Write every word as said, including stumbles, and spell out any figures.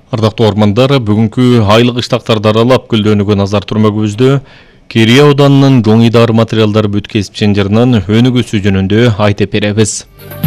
Ардактуу ормандар, бүгүнкү айлык иштактарды аралап гүлдөнүүгө назар турмөгүбүздө Керей ауданынын Жоңидар материалдар бүт кесип ченжеринин өнүгүүсү жөнүндө айтып беребиз.